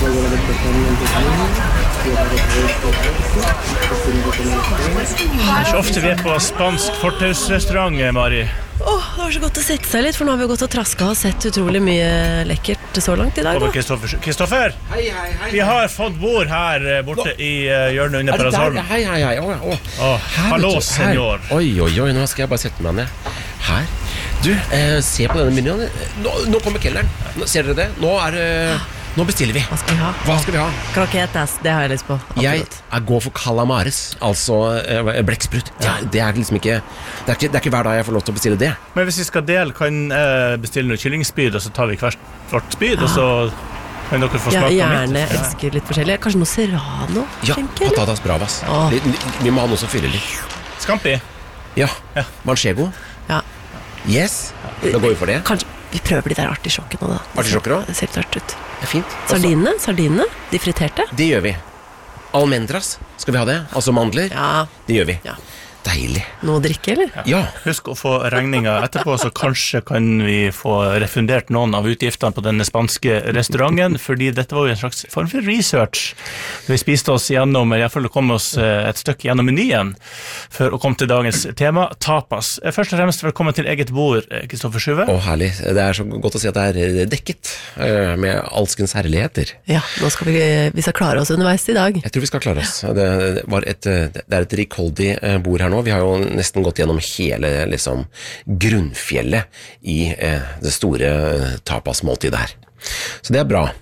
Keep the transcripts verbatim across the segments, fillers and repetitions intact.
er ikke ofte vi er på spansk fortausrestaurant, Mari. Åh, oh, det var så godt å sette seg litt, for nå har vi gått og trasket og sett utrolig mye lekkert så langt i dag. Kommer Kristoffer? Kristoffer? Hei, hei, hei. Vi har fått bord her borte i uh, hjørnet under parasollen. Hei, hei, hei. Åh, åh. Åh, hallo, senior. Oi, oi, oi, nå skal jeg bare sette meg ned. Her. Du, eh, se på denne menyen. Nå, nå kommer kelneren. Ser dere det? Nå er det... Nå bestiller vi. Hva skal vi ha? Hva skal vi ha? Croquetas, det har jeg lyst på. Absolutt. Jeg er går for calamares, altså eh, blekksprut. Det, er- det er liksom ikke det, er ikke det er ikke hver dag jeg får lov til å bestille det. Men hvis vi skal dele, kan jeg bestille noe kyllingspyd, og så tar vi hvert vårt spyd, og så kan dere få Jeg smake på gjerne mitt. Ja. elsker litt forskjellig. Kanskje noe serrano? Ja, skinke, eller? patatas bravas. Åh. Vi, vi må ha noe som fyller litt. Scampi. Ja, Ja. manchego. Ja. Yes, da går vi for det. Kanskje vi prøver de der artisjokkene da. Artisjokker også? Det ser tørt ut. Det er fint. Også- Sardinene, sardinene, de friterte. Det gjør vi. Almendras, skal vi ha det? Altså mandler? Ja, Det gjør vi. ja. Deilig. Noe å drikke, eller? Ja, Husk å få regninga etterpå, så kanskje kan vi få refundert noen av utgiftene på denne spanske restauranten, fordi dette var jo en slags form for research. Vi spiste oss gjennom, i hvert fall kom oss eh, et stykke gjennom menyen, for å komme til dagens tema, tapas. Eh, Først og fremst velkommen til eget bord, eh, Kristoffer Sjuve. å herlig. Det er så godt å si at det er dekket eh, med alskens herligheter. Ja, nå skal vi, vi skal klare oss underveis i dag. Jeg tror vi skal klare oss. Det, var et, det er et rikholdig eh, bord her nå. Vi har jo nesten gått gjennom hele liksom, grunnfjellet i eh, det store tapasmåltidet her. Så det er bra.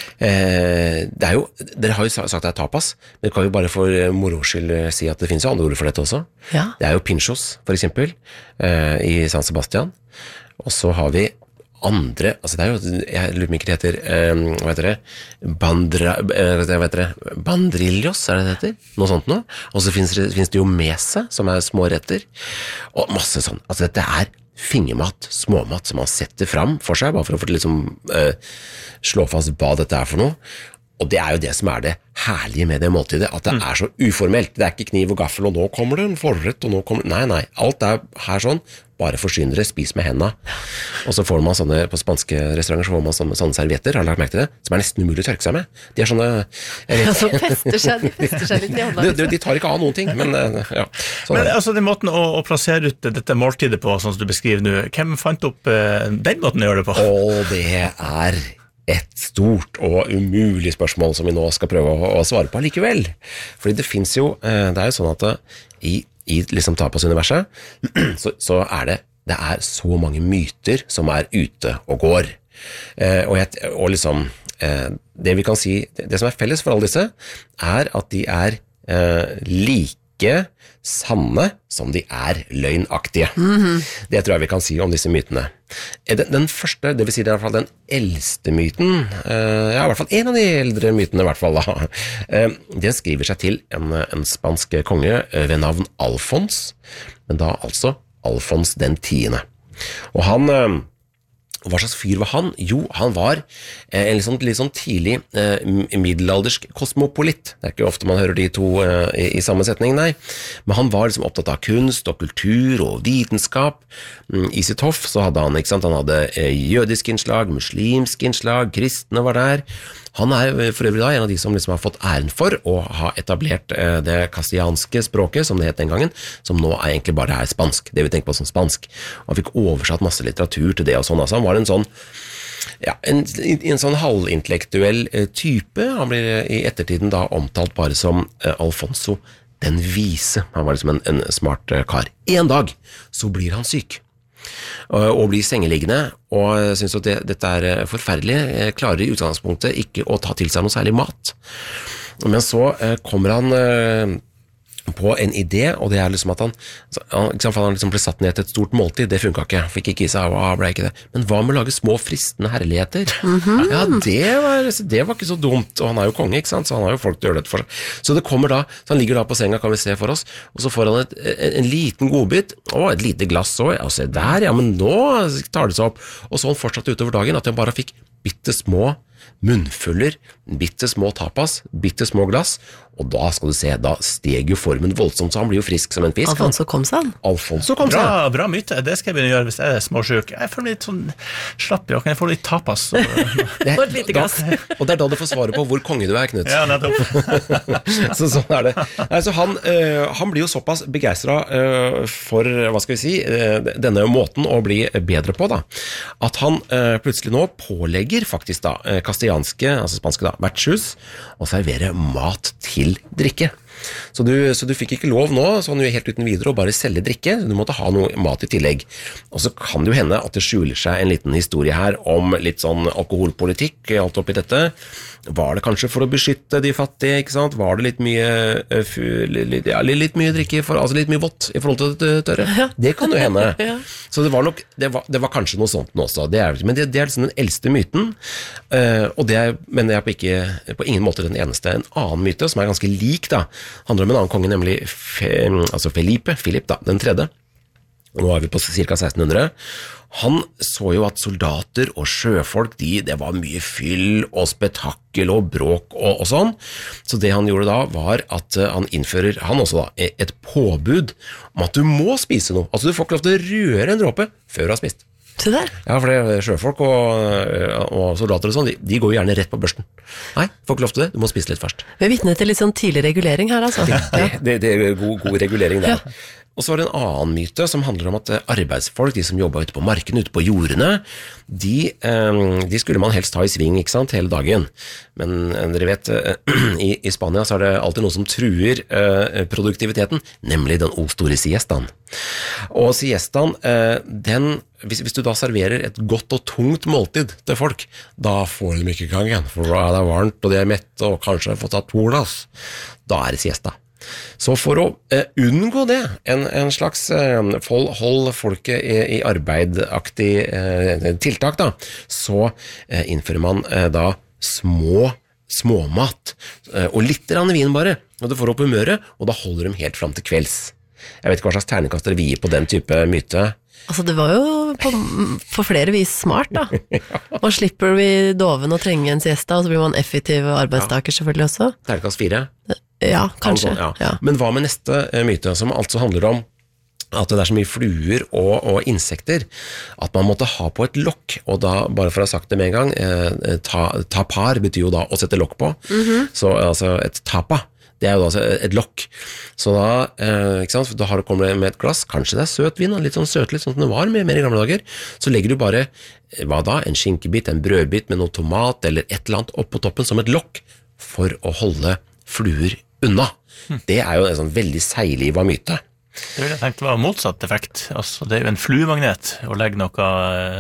Eh, det er jo, dere har jo sagt at det er tapas, men det kan jo bare for moro skyld si at det finnes jo andre ord for dette også. Ja. Det er jo pinchos, for eksempel, eh, i San Sebastian. Og så har vi andre, altså det er jo, jeg lurer meg ikke det heter, eh, hva heter det, Bandra, eh, hva heter det, bandrillos, er det det heter? Noe sånt noe. Og så finnes, det- finnes det jo mese, som er små retter, og masse sånn. Altså dette er fingermat, småmat, som man setter fram for seg, bare for å få liksom, eh, slå fast hva dette er for noe. Og det er jo det som er det herlige med det måltidet, at det er så uformelt. Det er ikke kniv og gaffel, og nå kommer det en forrett, og nå kommer Nei, nei, alt er her sånn. Bare forsyn dere, spis med hendene. Og så får man sånne, på spanske restauranter så får man sånne, sånne servietter, har du lagt merke til det? Som er nesten umulig å tørke seg med. De er sånne, jeg Ja, vet så fester seg, de fester seg litt i hånda. de, de, de tar ikke av noen ting, men eh, ja. Sånn Men er det. altså, den måten å, å plassere ut dette måltidet på, sånn som du beskriver nå, hvem fant opp eh, den måten å gjøre det på? Og det er et stort og umulig spørsmål som vi nå skal prøve å, å svare på likevel. Fordi det finnes jo, eh, det er jo sånn at det, i, i liksom tapasuniverset, så, så er det, det er så mange myter som er ute og går. Eh, og, jeg, og liksom, eh, det vi kan si, det, det som er felles for alle disse, er at de er eh, like sanne som de er løgnaktige. Mm-hmm. Det tror jeg vi kan si om disse mytene. Den, den første, det vil si det er i hvert fall den eldste myten, uh, ja, i hvert fall en av de eldre mytene i hvert fall da, uh, den skriver seg til en, en spansk konge uh, ved navn Alfons, men da altså Alfons den tiende. Og han... Uh, Hva slags fyr var han? Jo, han var eh, en litt sånn, litt sånn tidlig eh, middelaldersk kosmopolit. Det er ikke ofte man hører de to eh, i, i samme setning, nei. Men han var liksom opptatt av kunst og kultur og vitenskap. Mm, I sitt hoff så hadde han, ikke sant, han hadde eh, jødisk innslag, muslimsk innslag, kristne var der. Han er for øvrig da en av de som liksom har fått æren for å ha etablert eh, det kastianske språket, som det het den gangen, som nå er egentlig bare er spansk, det vi tenker på som spansk. Og han fikk oversatt masse litteratur til det og sånn, altså han var en sånn, ja, en, en sånn halvintellektuell eh, type. Han blir eh, i ettertiden da omtalt bare som eh, Alfonso den vise. Han var liksom en, en smart eh, kar. En dag så blir han syk. Og blir sengeliggende, og synes at det, dette er forferdelig, jeg klarer i utgangspunktet ikke å ta til seg noe særlig mat. Men så eh, kommer han eh, på en idé, og det er liksom at han, han, ikke sant, han liksom ble satt ned til et stort måltid, det funket ikke, fikk ikke i seg, og ble ikke det. Men hva med å lage små fristende herligheter? Mm-hmm. Ja, det var, det var ikke så dumt, og han er jo konge, ikke sant, så han har jo folk til å gjøre dette for seg. Så det kommer da, så han ligger da på senga, kan vi se for oss, og så får han et, en, en liten godbit, og et lite glass også, og se der, ja, men nå tar det seg opp. Og så han fortsatte utover dagen, at han bare fikk bitte små munnfuller, bitte små tapas, bitte små glass, og da skal du se, da steg jo formen voldsomt, så han blir jo frisk som en fisk. Alfonso kom seg han. Alfonso kom Bra, seg. bra myte, det skal jeg begynne å gjøre hvis jeg er småsjuk. Jeg får litt sånn slapp, jeg kan få litt tapas. Så, Det, Og et lite da, glass. og det er da du får svare på hvor konge du er, Knut. ja, nettopp. så sånn er det. Nei, så han, øh, han blir jo såpass begeistret øh, for, hva skal vi si, øh, denne måten å bli bedre på da, at han øh, plutselig nå pålegger faktisk da, øh, kastianske, altså spanske da, vertshus, å servere mat til drikke. Så du, så du fikk ikke lov nå, sånn helt uten videre, å bare selge drikke, du måtte ha noe mat i tillegg. Og så kan det jo hende at det skjuler seg en liten historie her om litt sånn alkoholpolitikk, alt oppi dette. Var det kanskje for å beskytte de fattige, ikke sant? Var det litt mye, litt, ja, litt mye drikke, for, altså litt mye vått i forhold til det tørre? Ja. Det kan jo hende. Ja. Så det var nok, det var, det var kanskje noe sånt nå også, det er, men det, det er liksom den eldste myten, uh, og det er, men det er på, ikke, på ingen måte den eneste. En annen myte som er ganske lik da, handler om en annen konge, nemlig Fe, altså Felipe, Philip da, den tredje. Nå er vi på ca. seksten hundre. Han så jo at soldater og sjøfolk, de, det var mye fyll og spetakkel og bråk og, og sånn. Så det han gjorde da var at uh, han innfører, han også da, et påbud om at du må spise noe. Altså du får ikke lov til å røre en dråpe før du har spist. Se der. Ja, for det er sjøfolk og, og soldater og sånn, de, de går jo gjerne rett på børsten. Nei, får ikke lov til det, du må spise litt først. Vi er vitne til litt sånn tidlig regulering her, altså. Det, det, det er god, god regulering der. Ja. Og så var det en annen myte som handler om at arbeidsfolk, de som jobbet ute på marken, ute på jordene, de, de skulle man helst ha i sving, ikke sant, hele dagen. Men dere vet, i, i Spania så er det alltid noe som truer produktiviteten, nemlig den o store siestan. Og siestan, den, hvis, hvis du da serverer et godt og tungt måltid til folk, da får de ikke gang igjen, for da er det varmt, og de er mette, og kanskje har fått tatt to glass. Da er det siesta. Så for å eh, unngå det, en, en slags eh, hold, hold folket i, i arbeidaktig eh, tiltak da, så eh, innfører man eh, da små småmat, eh, og litt rann vin bare, og du får opp humøret, og da holder de helt frem til kvelds. Jeg vet ikke hva slags terningkast dere vil gi på den type myte. Altså det var jo på, på flere vis smart da. Ja. Og slipper vi doven og trenge en siesta, og så blir man effektiv arbeidstaker ja. Selvfølgelig også. Terningkast fire? Ja, kanskje. Ja. Ja. Men hva med neste uh, myte, som altså handler om at det er så mye fluer og, og insekter, at man måtte ha på et lokk, og da, bare for å ha sagt det med en gang, eh, ta, tapar betyr jo da å sette lokk på, mm-hmm. så altså et tapa, det er jo da et lokk, så da, eh, ikke sant, da har du kommet med et glass, kanskje det er søt vin, litt sånn søtlig, sånn som det var med, mer i gamle dager, så legger du bare, hva da, en skinkebit, en brødbit med noe tomat, eller et eller annet opp på toppen som et lokk, for å holde fluer unna. Hm. Det er jo en sånn veldig seigliva myte. Det vil jeg tenke var motsatt effekt. Altså, det er jo en fluemagnet å legge noe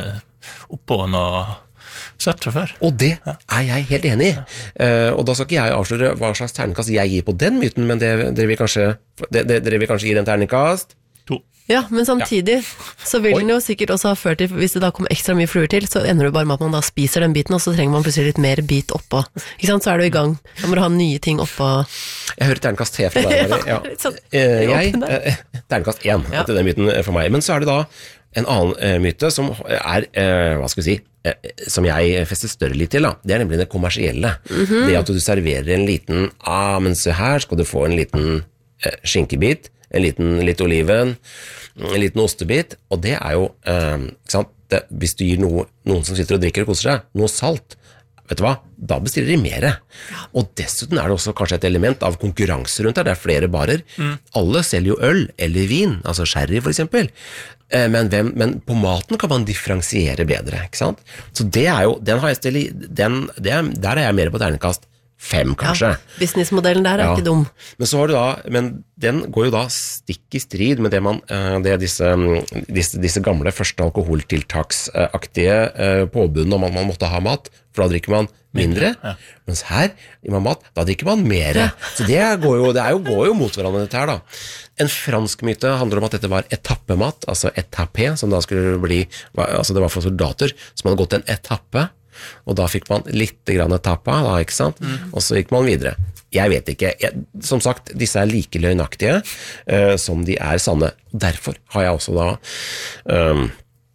oppå noe søtt fra før. Og det er jeg helt enig i. Ja. Uh, og da skal ikke jeg avsløre hva slags terningkast jeg gir på den myten, men det, dere, vil kanskje, det, det, dere vil kanskje gi den terningkast? To. Ja, men samtidig så vil den jo sikkert også ha ført til, hvis det da kommer ekstra mye fluer til, så ender det bare med at man da spiser den biten, og så trenger man plutselig litt mer bit oppå. Ikke sant, så er du i gang. Da må du ha nye ting oppå. Jeg hører terningkast T fra deg, Mari. Ja. Sånn, uh, jeg, uh, terningkast én ja. Til den myten for meg. Men så er det da en annen uh, myte som er, uh, hva skal vi si, uh, som jeg fester større litt til da. Det er nemlig det kommersielle. Mm-hmm. Det at du serverer en liten, ah, men se her skal du få en liten uh, skinkebit, en liten litt oliven, en liten ostebit, og det er jo, eh, ikke sant, det, hvis du gir noe, noen som sitter og drikker og koser seg, noe salt, vet du hva, da bestiller de mere. Og dessuten er det også kanskje et element av konkurranse rundt der, det er flere barer. Mm. Alle selger jo øl eller vin, altså sherry for eksempel, eh, men, hvem, men på maten kan man differensiere bedre, ikke sant? Så det er jo, den har jeg stilt, den, det er, der er jeg mer på terningkast fem kanskje. Ja, businessmodellen der er ja. Ikke dum. Men så har du da, men den går jo da stikk i strid med det man, det er disse, disse, disse gamle første alkoholtiltaksaktige påbudene om at man måtte ha mat, for da drikker man mindre, ja. Mens her, i man mat, da drikker man mer. Ja. Så det, går jo, det er jo, går jo mot hverandre dette her da. En fransk myte handler om at dette var etappemat, altså etapé, som da skulle bli, altså det var for soldater, som hadde gått en etappe, og da fikk man litt grann tapa, da, ikke sant? Mm. Og så gikk man videre. Jeg vet ikke. Jeg, som sagt, disse er like løgnaktige uh, som de er sanne. Derfor har jeg også da um,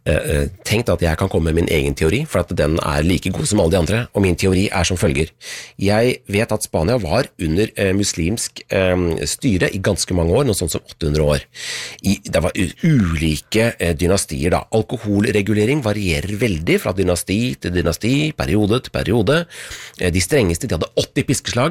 eh, tenkt at jeg kan komme med min egen teori, for at den er like god som alle de andre, og min teori er som følger. Jeg vet at Spania var under eh, muslimsk eh, styre i ganske mange år, noe sånt som åtte hundre år. I, det var ulike eh, dynastier da. Alkoholregulering varierer veldig fra dynasti til dynasti, periode til periode. Eh, de strengeste, de hadde åtti piskeslag,